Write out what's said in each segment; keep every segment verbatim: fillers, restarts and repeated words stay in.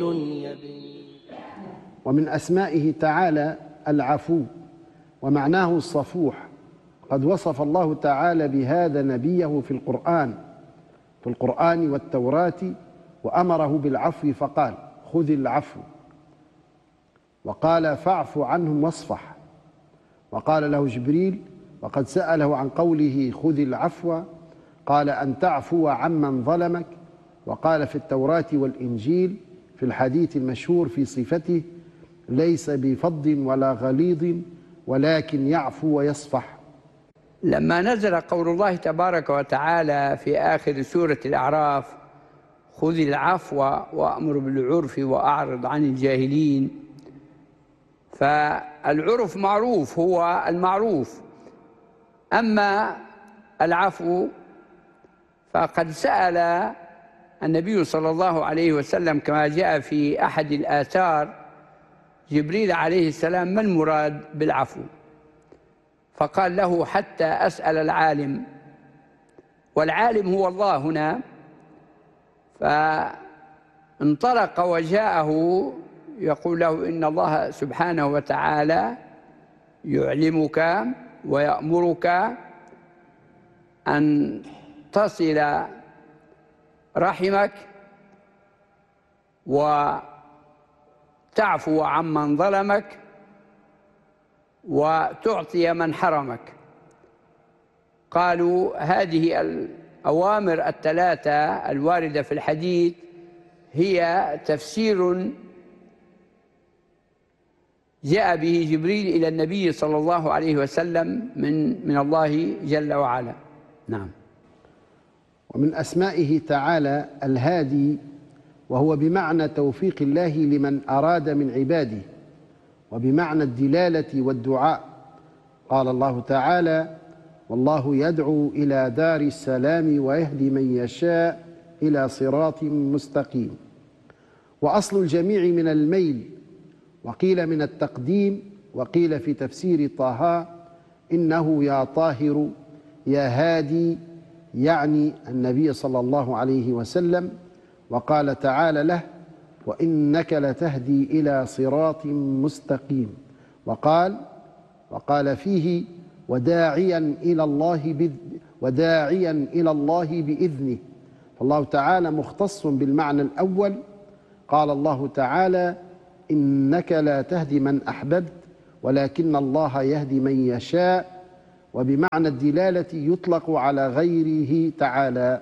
يبين. ومن أسمائه تعالى العفو، ومعناه الصفوح. قد وصف الله تعالى بهذا نبيه في القرآن في القرآن والتوراة، وأمره بالعفو فقال: خذ العفو. وقال: فاعف عنهم واصفح. وقال له جبريل وقد سأله عن قوله خذ العفو قال: أن تعفو عمن ظلمك. وقال في التوراة والإنجيل في الحديث المشهور في صفته: ليس بفظ ولا غليظ ولكن يعفو ويصفح. لما نزل قول الله تبارك وتعالى في آخر سورة الأعراف: خذ العفو وأمر بالعرف وأعرض عن الجاهلين، فالعرف معروف، هو المعروف. أما العفو فقد سأل النبي صلى الله عليه وسلم كما جاء في أحد الآثار جبريل عليه السلام: ما المراد بالعفو؟ فقال له: حتى أسأل العالم، والعالم هو الله هنا. فانطلق وجاءه يقول له: إن الله سبحانه وتعالى يعلمك ويأمرك أن تصل رحمك وتعفو عمن ظلمك وتعطي من حرمك. قالوا: هذه الأوامر الثلاثة الواردة في الحديث هي تفسير جاء به جبريل إلى النبي صلى الله عليه وسلم من من الله جل وعلا. نعم. ومن أسمائه تعالى الهادي، وهو بمعنى توفيق الله لمن أراد من عباده، وبمعنى الدلالة والدعاء. قال الله تعالى: والله يدعو إلى دار السلام ويهدي من يشاء إلى صراط مستقيم. وأصل الجميع من الميل، وقيل من التقديم، وقيل في تفسير طه: إنه يا طاهر يا هادي، يعني النبي صلى الله عليه وسلم. وقال تعالى له: وإنك لتهدي إلى صراط مستقيم. وقال وقال فيه: وداعيا إلى الله وداعيا إلى الله بإذنه. فالله تعالى مختص بالمعنى الأول. قال الله تعالى: إنك لا تهدي من أحببت ولكن الله يهدي من يشاء. وبمعنى الدلالة يطلق على غيره تعالى.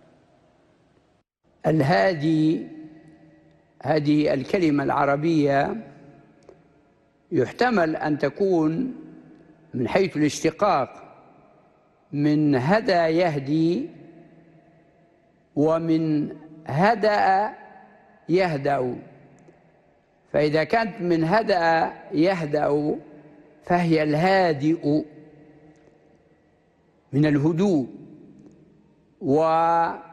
الهادي، هذه الكلمة العربية يحتمل أن تكون من حيث الاشتقاق من هدى يهدي، ومن هدأ يهدأ. فإذا كانت من هدأ يهدأ فهي الهادئ من الهدوء. وتعلل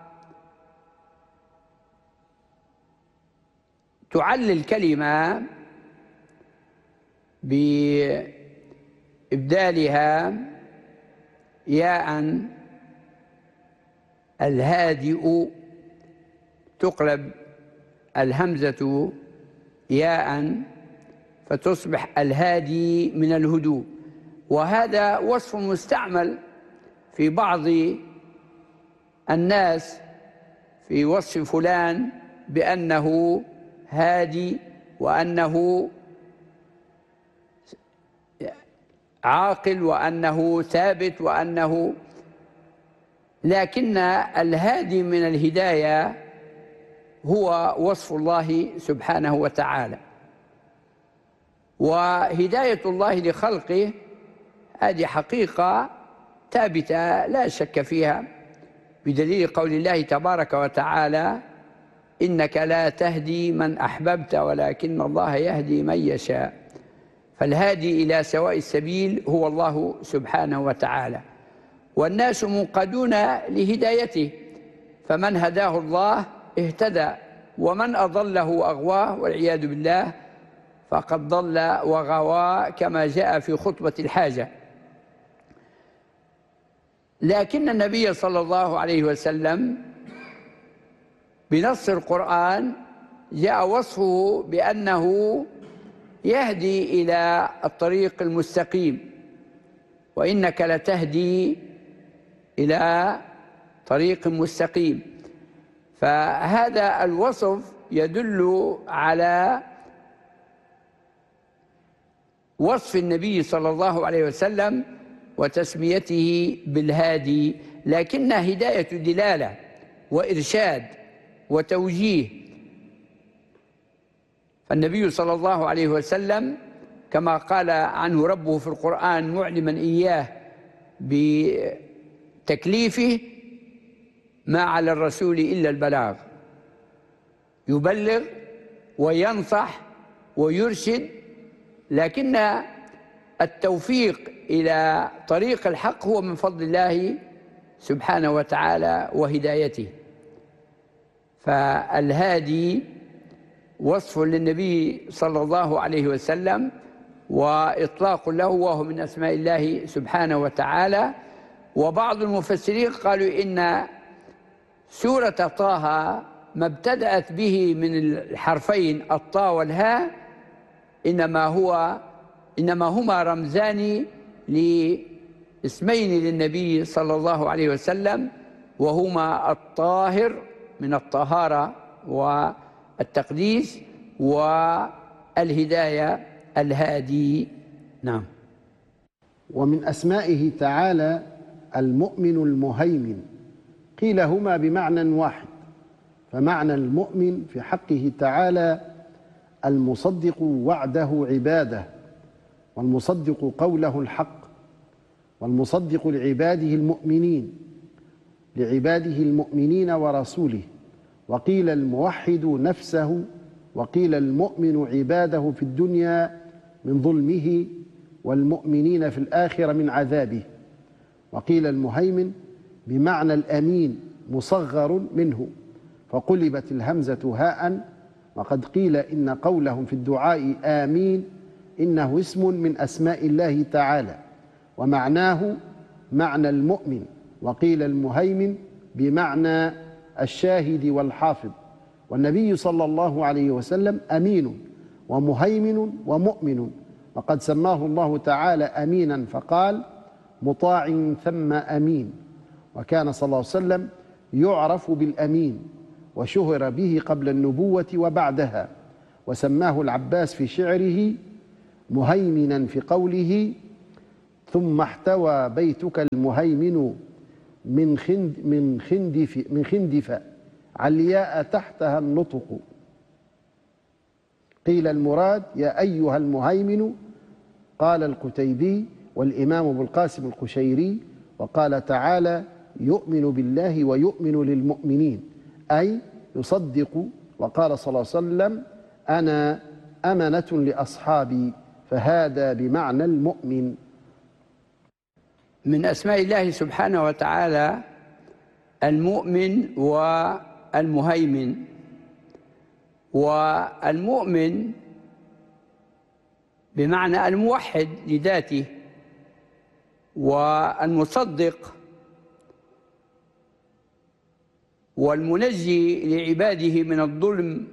الكلمة بإبدالها ياء، الهادئ تقلب الهمزة ياء فتصبح الهادي من الهدوء. وهذا وصف مستعمل في بعض الناس في وصف فلان بأنه هادي، وأنه عاقل، وأنه ثابت، وأنه لكن الهادي من الهداية هو وصف الله سبحانه وتعالى. وهداية الله لخلقه هذه حقيقة ثابتة لا شك فيها، بدليل قول الله تبارك وتعالى: إنك لا تهدي من أحببت ولكن الله يهدي من يشاء. فالهادي إلى سواء السبيل هو الله سبحانه وتعالى، والناس منقادون لهدايته، فمن هداه الله اهتدى، ومن أضله أغواه والعياذ بالله فقد ضل وغوى، كما جاء في خطبة الحاجة. لكن النبي صلى الله عليه وسلم بنص القرآن جاء وصفه بأنه يهدي إلى الطريق المستقيم، وإنك لتهدي إلى طريق مستقيم. فهذا الوصف يدل على وصف النبي صلى الله عليه وسلم وتسميته بالهادي، لكنها هداية دلالة وإرشاد وتوجيه. فالنبي صلى الله عليه وسلم كما قال عنه ربه في القرآن معلما إياه بتكليفه: ما على الرسول إلا البلاغ، يبلغ وينصح ويرشد، لكن التوفيق إلى طريق الحق هو من فضل الله سبحانه وتعالى وهدايته. فالهادي وصف للنبي صلى الله عليه وسلم وإطلاق له، وهو من أسماء الله سبحانه وتعالى. وبعض المفسرين قالوا إن سورة طه ما ابتدأت به من الحرفين الطاء والهاء إنما هو إنما هما رمزان لاسمين للنبي صلى الله عليه وسلم، وهما الطاهر من الطهارة والتقديس، والهداية الهادي. نعم. ومن أسمائه تعالى المؤمن المهيمن، قيل هما بمعنى واحد، فمعنى المؤمن في حقه تعالى المصدق وعده عباده، والمصدق قوله الحق، والمصدق لعباده المؤمنين لعباده المؤمنين ورسوله. وقيل الموحد نفسه، وقيل المؤمن عباده في الدنيا من ظلمه، والمؤمنين في الآخرة من عذابه. وقيل المهيمن بمعنى الأمين مصغر منه، فقلبت الهمزة هاء. وقد قيل إن قولهم في الدعاء آمين إنه اسم من أسماء الله تعالى، ومعناه معنى المؤمن. وقيل المهيمن بمعنى الشاهد والحافظ. والنبي صلى الله عليه وسلم أمين ومهيمن ومؤمن، وقد سماه الله تعالى أمينا فقال: مطاع ثم أمين. وكان صلى الله عليه وسلم يعرف بالأمين، وشهر به قبل النبوة وبعدها، وسماه العباس في شعره مهيمنا في قوله: ثم احتوى بيتك المهيمن من خند من خندف من خندف علياء تحتها النطق. قيل المراد يا أيها المهيمن، قال القتيبي والإمام أبو القاسم القشيري. وقال تعالى: يؤمن بالله ويؤمن للمؤمنين، أي يصدق. وقال صلى الله عليه وسلم: أنا أمنة لأصحابي، فهذا بمعنى المؤمن. من أسماء الله سبحانه وتعالى المؤمن والمهيمن. والمؤمن بمعنى الموحد لذاته، والمصدق والمنجي لعباده من الظلم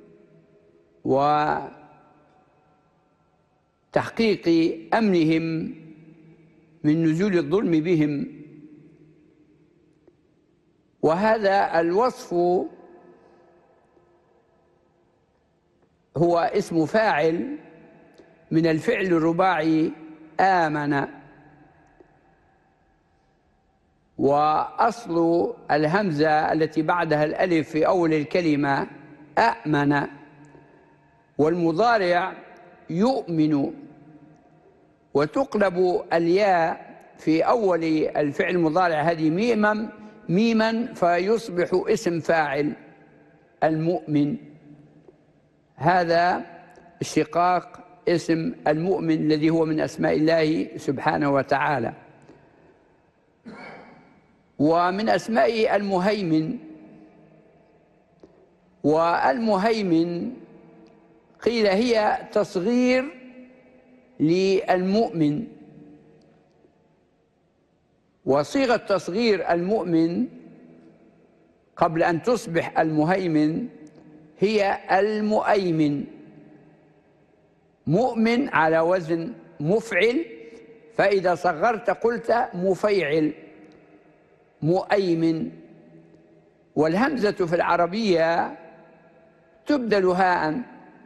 وتحقيق أمنهم من نزول الظلم بهم. وهذا الوصف هو اسم فاعل من الفعل الرباعي آمن، وأصل الهمزة التي بعدها الألف في أول الكلمة أأمن، والمضارع يؤمن، وتقلب الياء في أول الفعل المضارع هذه ميما ميما فيصبح اسم فاعل المؤمن. هذا اشتقاق اسم المؤمن الذي هو من أسماء الله سبحانه وتعالى. ومن أسماء المهيمن، والمهيمن قيل هي تصغير للمؤمن. وصيغة تصغير المؤمن قبل أن تصبح المهيمن هي المؤيمن. مؤمن على وزن مفعل، فإذا صغرت قلت مفيعل، مؤيمن. والهمزة في العربية تبدل هاء،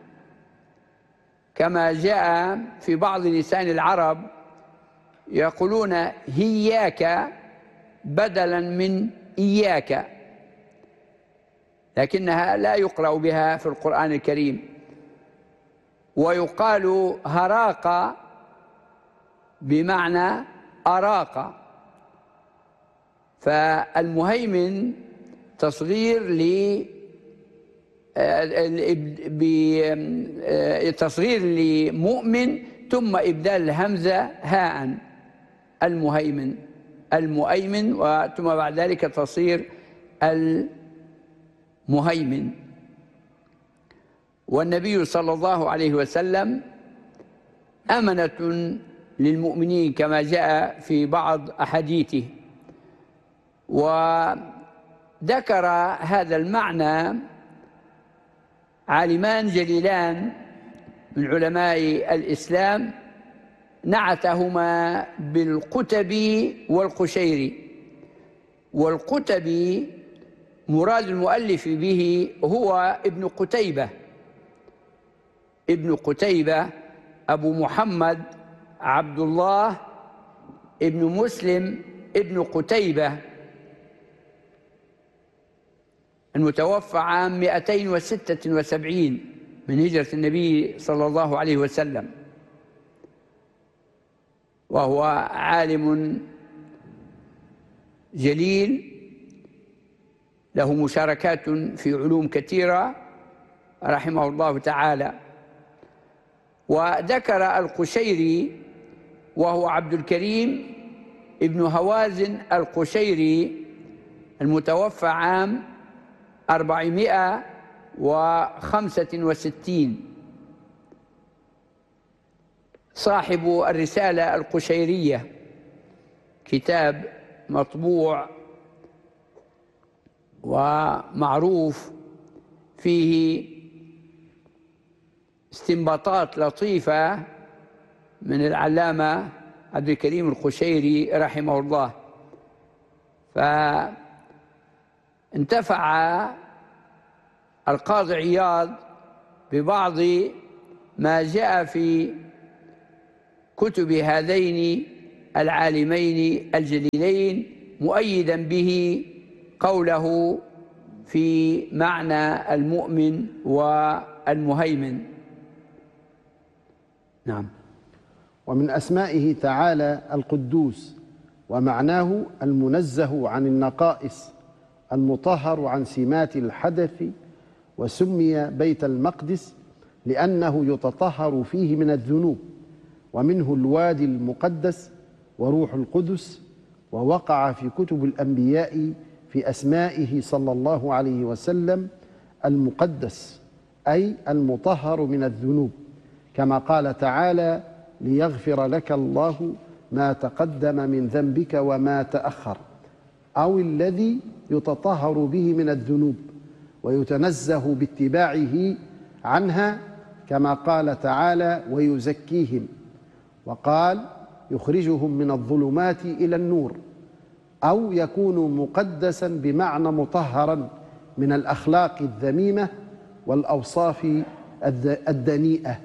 كما جاء في بعض لسان العرب يقولون هياك بدلا من إياك، لكنها لا يقرأ بها في القرآن الكريم. ويقال هراق بمعنى أراق. فالمهيمن تصغير ل تصغير لمؤمن ثم إبدال الهمزة هاء، المهيمن، المؤيمن، وثم بعد ذلك تصير المهيمن. والنبي صلى الله عليه وسلم أمنة للمؤمنين كما جاء في بعض أحاديثه. وذكر هذا المعنى عالمان جليلان من علماء الإسلام، نعتهما بالقتبي والقشيري. والقتبي مراد المؤلف به هو ابن قتيبة، ابن قتيبة أبو محمد عبد الله ابن مسلم ابن قتيبة، المتوفى عام مئتين وستة وسبعين من هجرة النبي صلى الله عليه وسلم، وهو عالم جليل له مشاركات في علوم كثيرة رحمه الله تعالى. وذكر القشيري وهو عبد الكريم ابن هوازن القشيري، المتوفى عام أربعمائة وخمسة وستين، صاحب الرسالة القشيرية، كتاب مطبوع ومعروف فيه استنباطات لطيفة من العلامة عبد الكريم القشيري رحمه الله. فانتفع القاضي عياض ببعض ما جاء في كتب هذين العالمين الجليلين، مؤيدا به قوله في معنى المؤمن والمهيمن. نعم. ومن أسمائه تعالى القدوس، ومعناه المنزه عن النقائص، المطهر عن سمات الحدث. وسمي بيت المقدس لأنه يتطهر فيه من الذنوب، ومنه الوادي المقدس وروح القدس. ووقع في كتب الأنبياء في أسمائه صلى الله عليه وسلم المقدس، أي المطهر من الذنوب، كما قال تعالى: ليغفر لك الله ما تقدم من ذنبك وما تأخر، أو الذي يتطهر به من الذنوب ويتنزه باتباعه عنها، كما قال تعالى: ويزكيهم. وقال: يخرجهم من الظلمات إلى النور، أو يكون مقدسا بمعنى مطهرا من الأخلاق الذميمة والأوصاف الدنيئة.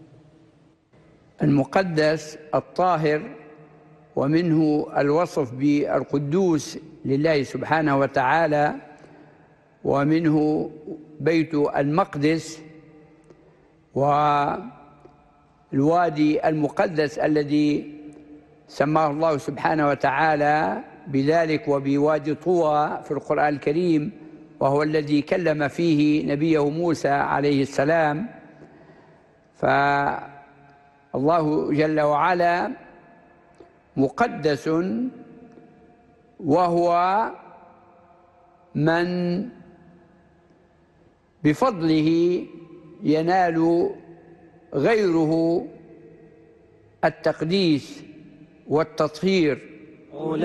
المقدس الطاهر، ومنه الوصف بالقدوس لله سبحانه وتعالى، ومنه بيت المقدس والوادي المقدس الذي سماه الله سبحانه وتعالى بذلك، وبوادي طوى في القرآن الكريم، وهو الذي كلم فيه نبيه موسى عليه السلام. فالله جل وعلا مقدس، وهو من بفضله ينال غيره التقديس والتطهير.